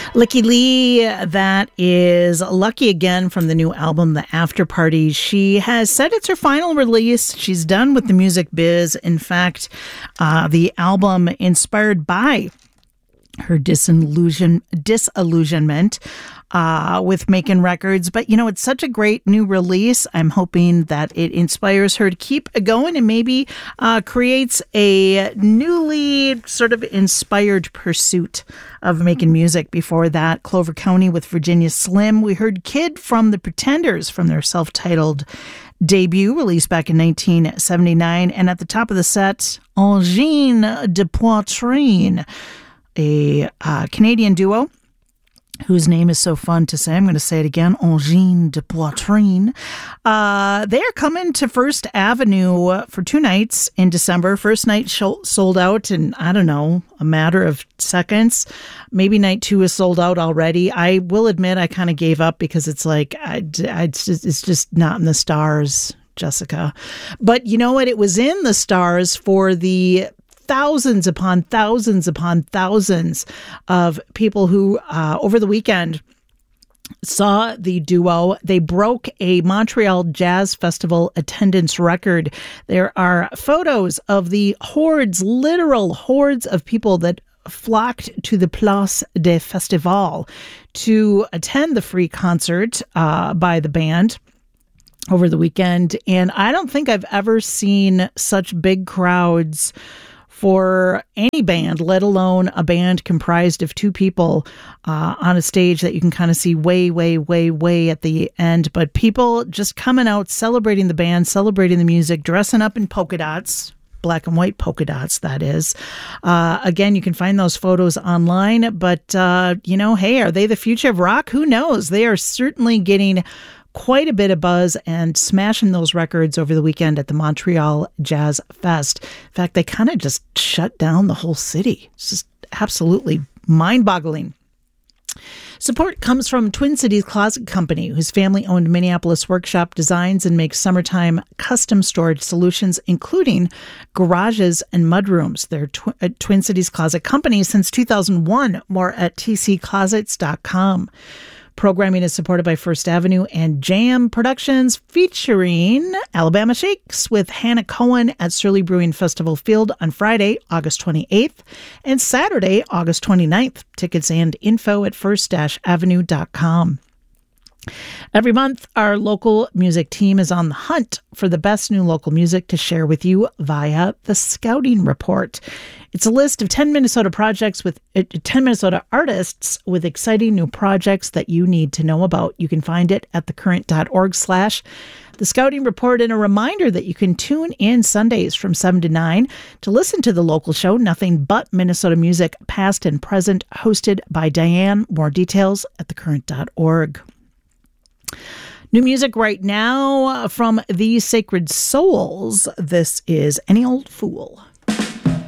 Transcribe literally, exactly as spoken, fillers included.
Licky Lee, that is Lucky Again from the new album, The After Party. She has said it's her final release. She's done with the music biz. In fact, uh, the album inspired by her disillusion, disillusionment uh, with making records. But, you know, it's such a great new release. I'm hoping that it inspires her to keep going and maybe uh, creates a newly sort of inspired pursuit of making music. Before that, Clover County with Virginia Slim. We heard Kid from the Pretenders from their self-titled debut released back in nineteen seventy-nine. And at the top of the set, Angine de Poitrine, a uh, Canadian duo whose name is so fun to say. I'm going to say it again, Angine de Poitrine. Uh, they are coming to First Avenue for two nights in December. First night sh- sold out in, I don't know, a matter of seconds. Maybe night two is sold out already. I will admit I kind of gave up because it's like, I, I, it's, just, it's just not in the stars, Jessica. But you know what? It was in the stars for the thousands upon thousands upon thousands of people who uh, over the weekend saw the duo. They broke a Montreal Jazz Festival attendance record. There are photos of the hordes, literal hordes of people that flocked to the Place des Festivals to attend the free concert uh, by the band over the weekend. And I don't think I've ever seen such big crowds for any band, let alone a band comprised of two people uh, on a stage that you can kind of see way, way, way, way at the end. But people just coming out, celebrating the band, celebrating the music, dressing up in polka dots, black and white polka dots, that is. Uh, again, you can find those photos online. But, uh, you know, hey, are they the future of rock? Who knows? They are certainly getting quite a bit of buzz and smashing those records over the weekend at the Montreal Jazz Fest. In fact, they kind of just shut down the whole city. It's just absolutely mind-boggling. Support comes from Twin Cities Closet Company, whose family-owned Minneapolis workshop designs and makes summertime custom storage solutions, including garages and mudrooms. They're tw- a Twin Cities Closet Company since two thousand one. More at t c closets dot com. Programming is supported by First Avenue and Jam Productions, featuring Alabama Shakes with Hannah Cohen at Surly Brewing Festival Field on Friday, August twenty-eighth, and Saturday, August twenty-ninth. Tickets and info at first avenue dot com. Every month, our local music team is on the hunt for the best new local music to share with you via the Scouting Report. It's a list of ten Minnesota projects with uh, ten Minnesota artists with exciting new projects that you need to know about. You can find it at thecurrent.org slash the Scouting Report, and a reminder that you can tune in Sundays from seven to nine to listen to the local show, Nothing But Minnesota Music, past and present, hosted by Diane. More details at thecurrent dot org. New music right now from the Sacred Souls. This is Any Old Fool.